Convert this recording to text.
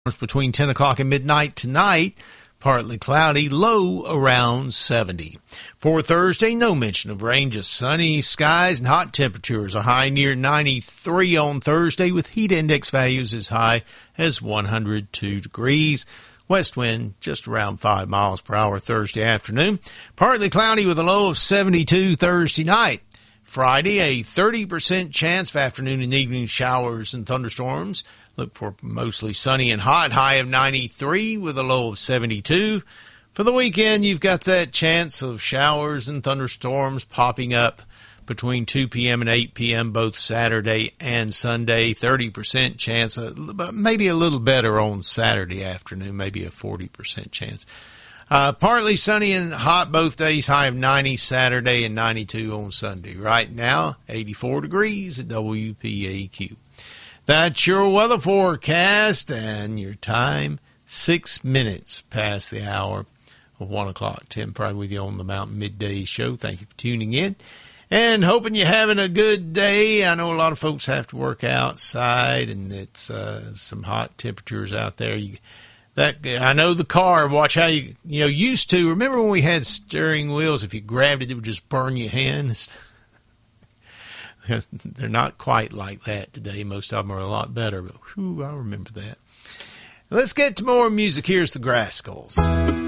Between 10 o'clock and midnight tonight. Partly cloudy, low around 70. For Thursday, no mention of rain, just sunny skies and hot temperatures. A high near 93 on Thursday with heat index values as high as 102 degrees. West wind just around 5 miles per hour Thursday afternoon. Partly cloudy with a low of 72 Thursday night. Friday, a 30% chance of afternoon and evening showers and thunderstorms. Look for mostly sunny and hot, high of 93 with a low of 72. For the weekend, you've got that chance of showers and thunderstorms popping up between 2 p.m. and 8 p.m. both Saturday and Sunday. 30% chance, maybe a little better on Saturday afternoon, maybe a 40% chance. Partly sunny and hot both days, high of 90 Saturday and 92 on Sunday. Right now, 84 degrees at WPAQ. That's your weather forecast and your time, 6 minutes past the hour of 1 o'clock. Tim Pride with you on the Mountain Midday Show. Thank you for tuning in and hoping you're having a good day. I know a lot of folks have to work outside and it's some hot temperatures out there. I know the car, watch how you used to. Remember when we had steering wheels, if you grabbed it would just burn your hands? They're not quite like that today. Most of them are a lot better, but whew, I remember that. Let's get to more music. Here's the Grass Skulls.